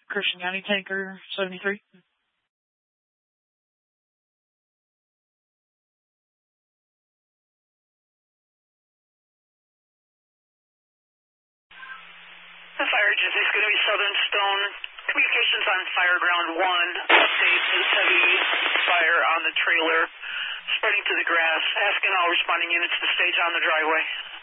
Christian County Tanker 73. The fire agency is going to be Southern Stone. Communications on Fire Ground 1. Update is heavy fire on the trailer, spreading to the grass. Asking all responding units to stage on the driveway.